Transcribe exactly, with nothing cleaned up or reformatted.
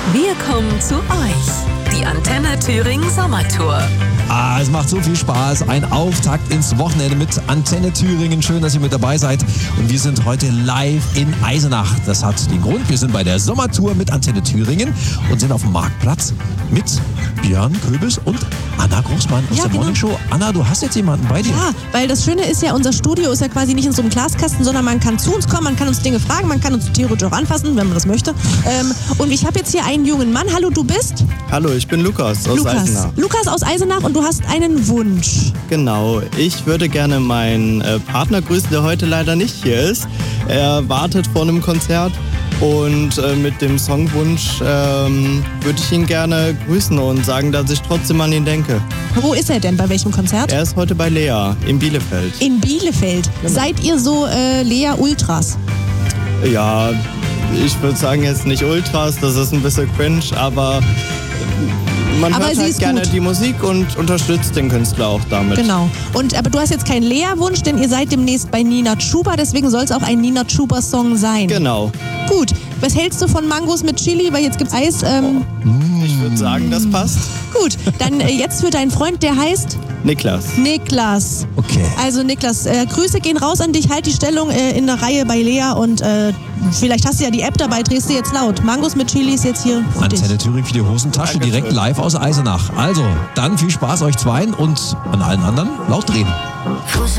Wir kommen zu euch. Die Antenne Thüringen Sommertour. Ah, es macht so viel Spaß. Ein Auftakt ins Wochenende mit Antenne Thüringen. Schön, dass ihr mit dabei seid. Und wir sind heute live in Eisenach. Das hat den Grund, wir sind bei der Sommertour mit Antenne Thüringen und sind auf dem Marktplatz mit Björn Köbis und Anna Großmann aus ja, der genau. Morning Show. Anna, du hast jetzt jemanden bei dir. Ja, weil das Schöne ist ja, unser Studio ist ja quasi nicht in so einem Glaskasten, sondern man kann zu uns kommen, man kann uns Dinge fragen, man kann uns theoretisch auch anfassen, wenn man das möchte. Ähm, und ich habe jetzt hier einen jungen Mann. Hallo, du bist? Hallo, ich bin Lukas aus Lukas. Eisenach. Lukas aus Eisenach und du hast einen Wunsch. Genau, ich würde gerne meinen äh, Partner grüßen, der heute leider nicht hier ist. Er wartet vor einem Konzert und äh, mit dem Songwunsch ähm, würde ich ihn gerne grüßen und sagen, dass ich trotzdem an ihn denke. Wo ist er denn? Bei welchem Konzert? Er ist heute bei Lea in Bielefeld. In Bielefeld. Genau. Seid ihr so äh, Lea Ultras? Ja, ich würde sagen jetzt nicht Ultras, das ist ein bisschen cringe, aber man Aber hört sie halt ist gerne gut. die Musik und unterstützt den Künstler auch damit. Genau. Und aber du hast jetzt keinen Lea-Wunsch, denn ihr seid demnächst bei Nina Chuba, deswegen soll es auch ein Nina Chuba-Song sein. Genau. Gut. Was hältst du von Mangos mit Chili? Weil jetzt gibt's Eis. Ähm, Ich würde sagen, das passt. Gut, dann äh, jetzt für deinen Freund, der heißt Niklas. Niklas. Okay. Also Niklas, äh, Grüße gehen raus an dich, halt die Stellung äh, in der Reihe bei Lea und äh, vielleicht hast du ja die App dabei, drehst du jetzt laut. Mangos mit Chili ist jetzt hier für dich. Antenne Thüringen für die Hosentasche, Dankeschön. direkt live aus Eisenach. Also, dann viel Spaß euch zweien und an allen anderen laut drehen. Grüße